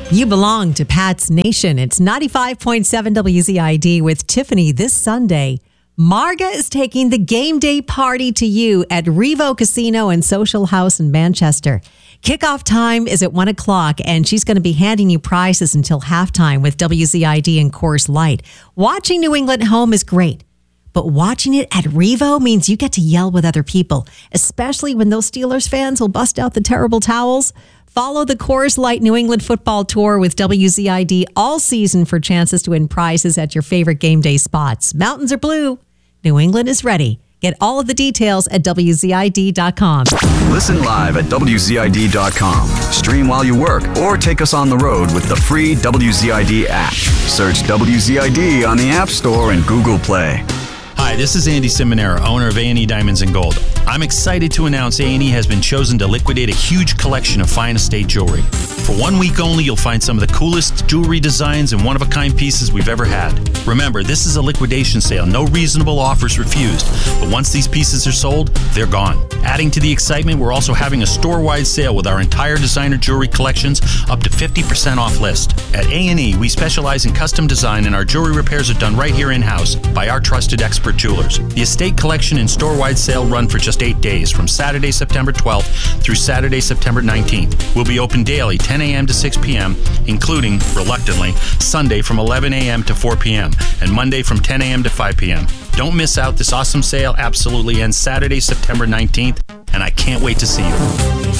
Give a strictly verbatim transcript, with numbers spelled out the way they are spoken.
You belong to Pat's Nation. It's ninety-five point seven W Z I D with Tiffany this Sunday. Marga is taking the game day party to you at Revo Casino and Social House in Manchester. Kickoff time is at one o'clock, and she's going to be handing you prizes until halftime with W Z I D and Coors Light. Watching New England at home is great, but watching it at Revo means you get to yell with other people, especially when those Steelers fans will bust out the terrible towels. Follow the Coors Light New England Football Tour with W Z I D all season for chances to win prizes at your favorite game day spots. Mountains are blue. New England is ready. Get all of the details at W Z I D dot com. Listen live at W Z I D dot com. Stream while you work or take us on the road with the free W Z I D app. Search W Z I D on the App Store and Google Play. Hi, this is Andy Simonera, owner of A and E Diamonds and Gold. I'm excited to announce A and E has been chosen to liquidate a huge collection of fine estate jewelry. For one week only, you'll find some of the coolest jewelry designs and one-of-a-kind pieces we've ever had. Remember, this is a liquidation sale. No reasonable offers refused. But once these pieces are sold, they're gone. Adding to the excitement, we're also having a store-wide sale with our entire designer jewelry collections up to fifty percent off list. At A and E, we specialize in custom design, and our jewelry repairs are done right here in-house by our trusted expert jewelers. The estate collection and store-wide sale run for just eight days, from Saturday, September twelfth through Saturday, September nineteenth. We'll be open daily, ten a.m. to six p.m., including, reluctantly, Sunday from eleven a.m. to four p.m., and Monday from ten a.m. to five p.m. Don't miss out. This awesome sale absolutely ends Saturday, September nineteenth, and I can't wait to see you.